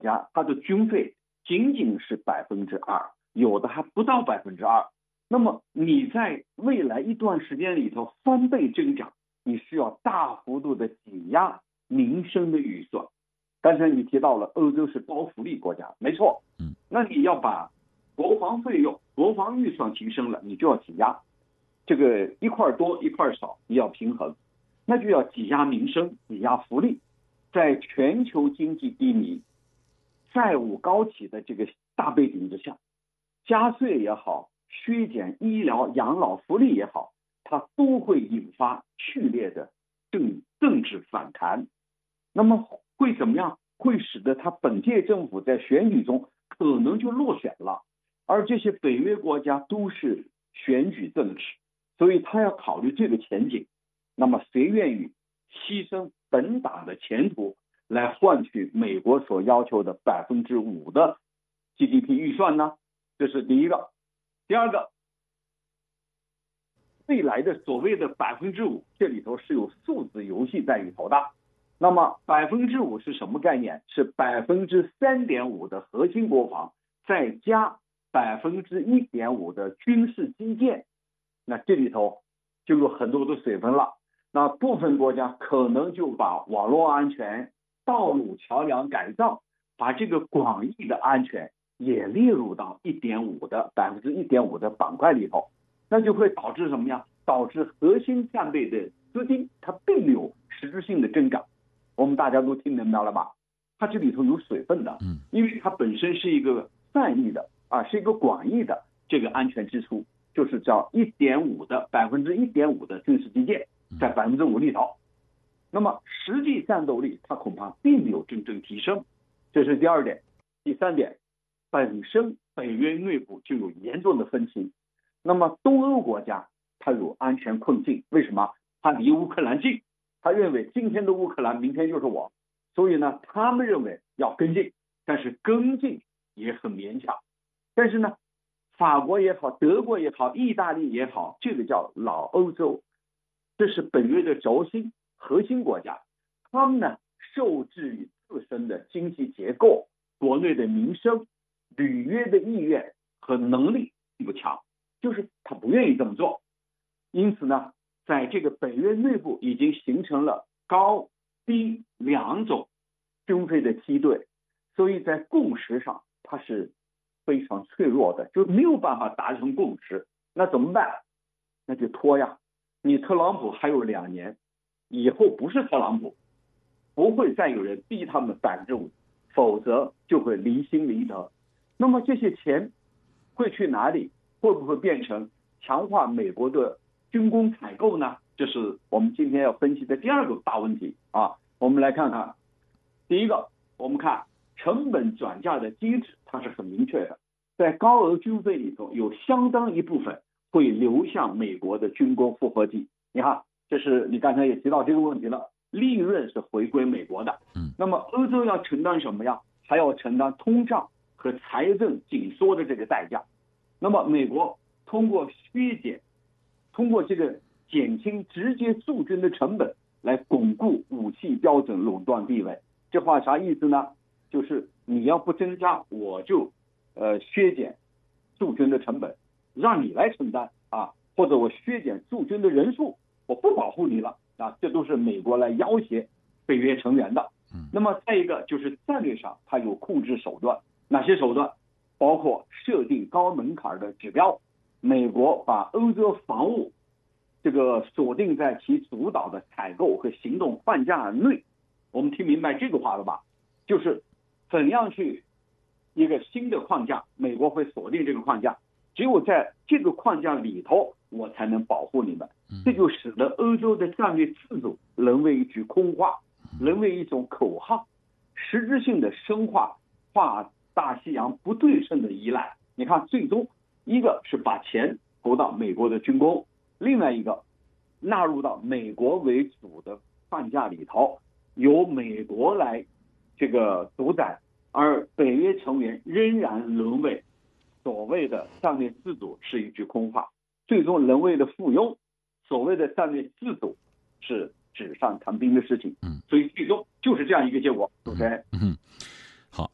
家它的军费仅仅是2%，有的还不到2%。那么你在未来一段时间里头翻倍增长，你需要大幅度的挤压民生的预算。刚才你提到了欧洲是高福利国家，没错，那你要把国防费用、国防预算提升了，你就要挤压，这个一块多一块少，你要平衡，那就要挤压民生、挤压福利。在全球经济低迷、债务高企的这个大背景之下，加税也好，削减医疗养老福利也好，它都会引发剧烈的政治反弹。那么会怎么样？会使得他本届政府在选举中可能就落选了。而这些北约国家都是选举政治，所以他要考虑这个前景。那么谁愿意牺牲本党的前途来换取美国所要求的5%的 GDP 预算呢？这是第一个。第二个，未来的所谓的5%，这里头是有数字游戏在里头的。那么5%是什么概念？是3.5%的核心国防，再加1.5%的军事基建。那这里头就有很多的水分了。那部分国家可能就把网络安全、道路桥梁改造，把这个广义的安全也列入到1.5%的板块里头，那就会导致什么呀？导致核心战备的资金它并没有实质性的增长。我们大家都听明白了吧？它这里头有水分的，因为它本身是一个泛义的是一个广义的这个安全支出，就是叫1.5%的军事基建在5%里头。那么实际战斗力它恐怕并没有真正提升，这是第二点。第三点，本身北约内部就有严重的分歧。那么东欧国家它有安全困境，为什么？它离乌克兰近，他认为今天的乌克兰明天就是我，所以呢他们认为要跟进，但是跟进也很勉强。但是呢法国也好，德国也好，意大利也好，这个叫老欧洲，这是北约的轴心核心国家，他们呢受制于自身的经济结构、国内的民生、履约的意愿和能力并不强，就是他不愿意这么做。因此呢在这个北约内部已经形成了高低两种军费的梯队，所以在共识上它是非常脆弱的，就没有办法达成共识。那怎么办？那就拖呀。你特朗普还有2年，以后不是特朗普，不会再有人逼他们5%，否则就会离心离德。那么这些钱会去哪里？会不会变成强化美国的军工采购呢？这是我们今天要分析的第二个大问题啊。我们来看看，第一个，我们看成本转嫁的机制，它是很明确的，在高额军费里头有相当一部分会流向美国的军工复合体。你看，这是你刚才也提到这个问题了，利润是回归美国的。那么欧洲要承担什么呀？还要承担通胀和财政紧缩的这个代价。那么美国通过削减，通过这个减轻直接驻军的成本，来巩固武器标准垄断地位。这话啥意思呢？就是你要不增加，我就削减驻军的成本，让你来承担啊，或者我削减驻军的人数，我不保护你了啊，这都是美国来要挟北约成员的。那么再一个就是战略上它有控制手段，哪些手段？包括设定高门槛的指标，美国把欧洲防务这个锁定在其主导的采购和行动框架内。我们听明白这个话了吧？就是怎样去一个新的框架，美国会锁定这个框架，只有在这个框架里头，我才能保护你们。这就使得欧洲的战略自主沦为一句空话，沦为一种口号，实质性的深化跨大西洋不对称的依赖。你看，最终一个是把钱投到美国的军工，另外一个纳入到美国为主的框架里头，由美国来这个主宰，而北约成员仍然沦为所谓的战略自主是一句空话，最终沦为了附庸。所谓的战略自主是纸上谈兵的事情，所以最终就是这样一个结果。主持人，